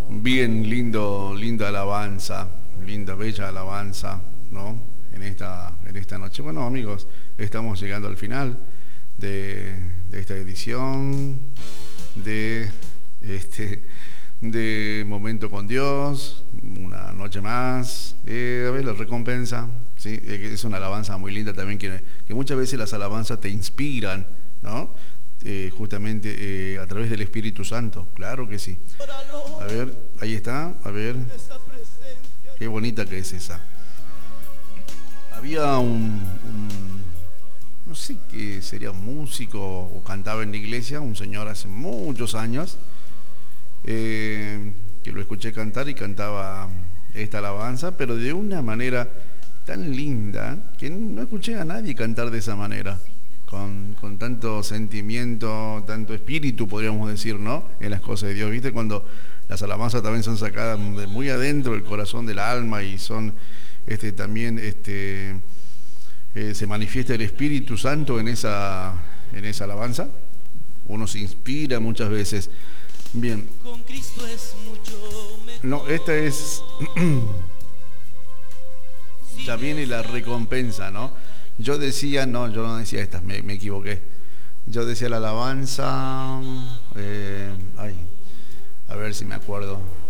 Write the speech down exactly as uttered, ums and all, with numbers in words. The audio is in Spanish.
Bien, lindo, linda alabanza, linda, bella alabanza, ¿no? En esta, en esta noche. Bueno, amigos, estamos llegando al final de, de esta edición de este de Momento con Dios, una noche más. Eh, a ver, la recompensa, ¿sí? Eh, es una alabanza muy linda también, que, que muchas veces las alabanzas te inspiran, ¿no? Eh, justamente eh, a través del Espíritu Santo, claro que sí. A ver, ahí está, a ver, qué bonita que es esa. Había un, un no sé qué sería, músico o cantaba en la iglesia, un señor hace muchos años, eh, que lo escuché cantar y cantaba esta alabanza, pero de una manera tan linda que no escuché a nadie cantar de esa manera. Con, con tanto sentimiento, tanto espíritu, podríamos decir, ¿no? En las cosas de Dios. ¿Viste? Cuando las alabanzas también son sacadas de muy adentro del corazón del alma y son este, también este, eh, se manifiesta el Espíritu Santo en esa, en esa alabanza. Uno se inspira muchas veces. Bien. No, esta es... ya viene la recompensa, ¿no? Yo decía, no, yo no decía estas, me, me equivoqué. Yo decía la alabanza, eh, ay, a ver si me acuerdo.